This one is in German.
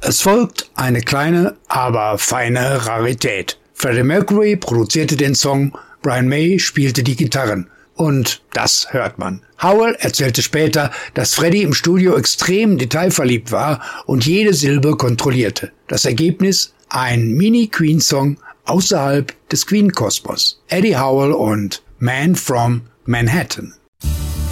Es folgt eine kleine, aber feine Rarität. Freddie Mercury produzierte den Song, Brian May spielte die Gitarren. Und das hört man. Howell erzählte später, dass Freddie im Studio extrem detailverliebt war und jede Silbe kontrollierte. Das Ergebnis? Ein Mini-Queen-Song außerhalb des Queen-Kosmos. Eddie Howell und Man from Manhattan.